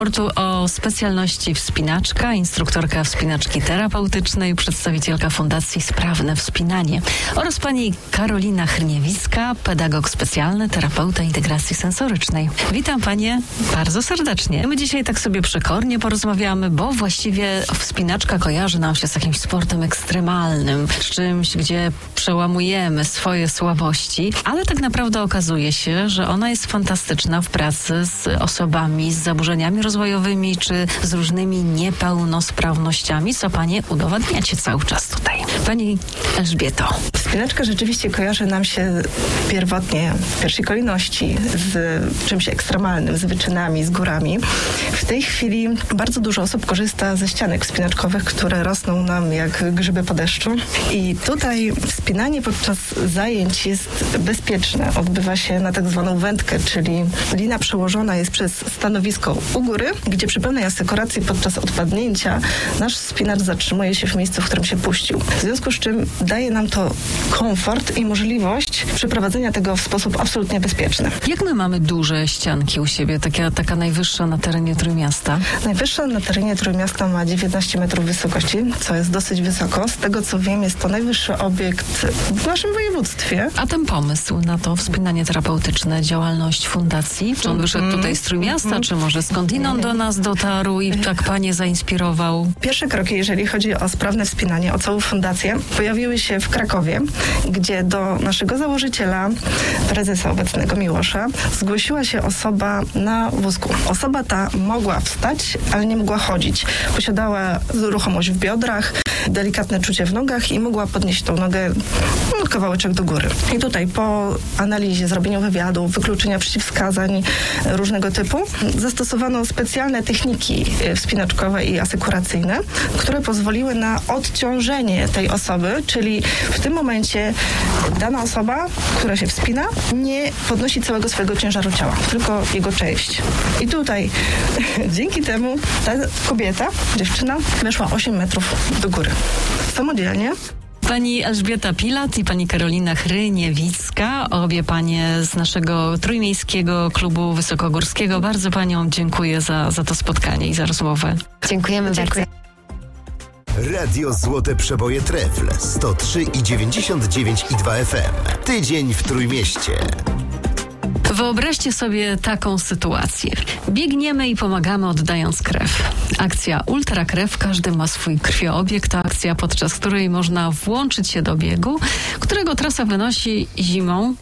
Sportu o specjalności wspinaczka, instruktorka wspinaczki terapeutycznej, przedstawicielka Fundacji Sprawne Wspinanie oraz pani Karolina Hryniewicka, pedagog specjalny, terapeuta integracji sensorycznej. Witam panie bardzo serdecznie. My dzisiaj tak sobie przekornie porozmawiamy, bo właściwie wspinaczka kojarzy nam się z jakimś sportem ekstremalnym, z czymś, gdzie przełamujemy swoje słabości, ale tak naprawdę okazuje się, że ona jest fantastyczna w pracy z osobami z zaburzeniami rozwojowymi czy z różnymi niepełnosprawnościami, co panie udowadniacie cały czas tutaj. Pani Elżbieto. Wspinaczka rzeczywiście kojarzy nam się pierwotnie, w pierwszej kolejności z czymś ekstremalnym, z wyczynami, z górami. W tej chwili bardzo dużo osób korzysta ze ścianek wspinaczkowych, które rosną nam jak grzyby po deszczu. I tutaj wspinanie podczas zajęć jest bezpieczne. Odbywa się na tak zwaną wędkę, czyli lina przełożona jest przez stanowisko u góry, gdzie przy pełnej asekuracji podczas odpadnięcia nasz wspinacz zatrzymuje się w miejscu, w którym się puścił. W związku z czym daje nam to komfort i możliwość przeprowadzenia tego w sposób absolutnie bezpieczny. Jak my mamy duże ścianki u siebie, taka najwyższa na terenie Trójmiasta? Najwyższa na terenie Trójmiasta ma 19 metrów wysokości, co jest dosyć wysoko. Z tego co wiem, jest to najwyższy obiekt w naszym województwie. A ten pomysł na to wspinanie terapeutyczne, działalność fundacji, czy on wyszedł tutaj z Trójmiasta, czy może skądinąd do nas dotarł i tak panie zainspirował? Pierwsze kroki, jeżeli chodzi o sprawne wspinanie, o całą fundację, pojawiły się w Krakowie, gdzie do naszego założyciela, prezesa obecnego Miłosza, zgłosiła się osoba na wózku. Osoba ta mogła wstać, ale nie mogła chodzić. Posiadała ruchomość w biodrach, delikatne czucie w nogach i mogła podnieść tą nogę kawałeczek do góry. I tutaj po analizie, zrobieniu wywiadu, wykluczenia przeciwwskazań różnego typu, zastosowano specjalne techniki wspinaczkowe i asekuracyjne, które pozwoliły na odciążenie tej osoby, czyli w tym momencie dana osoba, która się wspina, nie podnosi całego swojego ciężaru ciała, tylko jego część. I tutaj dzięki temu ta kobieta, dziewczyna, weszła 8 metrów do góry. Samodzielnie. Pani Elżbieta Pilat i pani Karolina Hryniewicka, obie panie z naszego Trójmiejskiego Klubu Wysokogórskiego. Bardzo paniom dziękuję za to spotkanie i za rozmowę. Dziękujemy bardzo. Radio Złote Przeboje Trefl 103,99,2 FM. Tydzień w Trójmieście. Wyobraźcie sobie taką sytuację. Biegniemy i pomagamy oddając krew. Akcja Ultra Krew, każdy ma swój krwioobieg. To akcja, podczas której można włączyć się do biegu, którego trasa wynosi zimą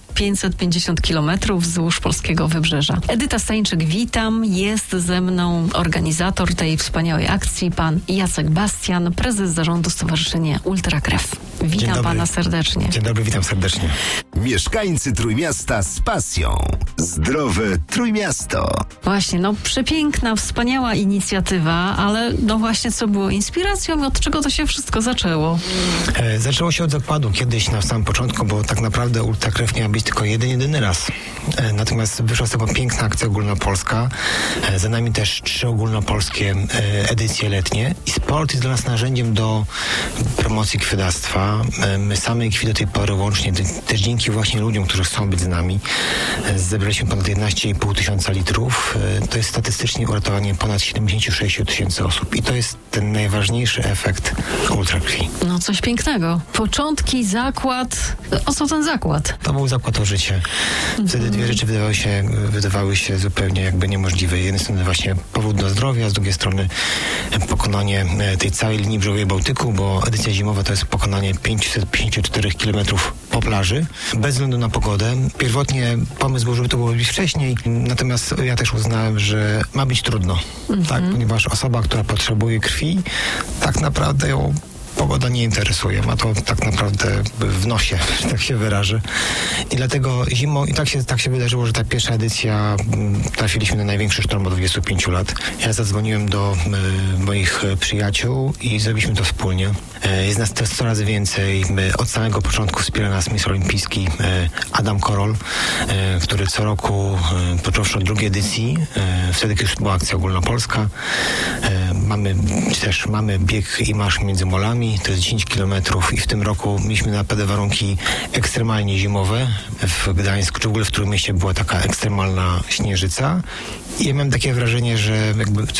550 km wzdłuż polskiego wybrzeża. Edyta Stańczyk, witam. Jest ze mną organizator tej wspaniałej akcji, pan Jacek Bastian, prezes zarządu Stowarzyszenia Ultra Krew. Witam pana serdecznie. Dzień dobry, witam serdecznie. Mieszkańcy Trójmiasta z pasją. Zdrowe Trójmiasto. Właśnie, przepiękna, wspaniała inicjatywa, ale właśnie co było inspiracją i od czego to się wszystko zaczęło? Zaczęło się od zakładu kiedyś na samym początku, bo tak naprawdę Ultra Krew miała być tylko jedyny raz. Natomiast wyszła z tego piękna akcja ogólnopolska. Za nami też 3 ogólnopolskie edycje letnie. I sport jest dla nas narzędziem do promocji krwiodawstwa. My same krwi do tej pory łącznie, też dzięki właśnie ludziom, którzy chcą być z nami, zebraliśmy ponad 11,5 tysiąca litrów. To jest statystycznie uratowanie ponad 76 tysięcy osób. I to jest ten najważniejszy efekt ultrakrwi. Coś pięknego. Początki, zakład. O co ten zakład? To był zakład o życie. Wtedy dwie rzeczy wydawały się zupełnie jakby niemożliwe. Z jednej strony właśnie powód do zdrowia, z drugiej strony pokonanie tej całej linii brzegowej Bałtyku, bo edycja zimowa to jest pokonanie 554 km po plaży, bez względu na pogodę. Pierwotnie pomysł był, żeby to było wcześniej, natomiast ja też uznałem, że ma być trudno, tak, ponieważ osoba, która potrzebuje krwi, tak naprawdę ją pogoda nie interesuje, ma to tak naprawdę w nosie, że tak się wyrażę. I dlatego zimą, i tak się wydarzyło, że ta pierwsza edycja trafiliśmy na największy sztorm od 25 lat. Ja zadzwoniłem do moich przyjaciół i zrobiliśmy to wspólnie. Jest nas też coraz więcej. Od samego początku wspiera nas mistrz olimpijski Adam Korol, który co roku, począwszy od drugiej edycji, wtedy kiedy już była akcja ogólnopolska, mamy bieg i marsz między molami, to jest 10 kilometrów i w tym roku mieliśmy naprawdę warunki ekstremalnie zimowe. W Gdańsku, czy w ogóle w Trójmieście była taka ekstremalna śnieżyca i ja miałem takie wrażenie, że jakby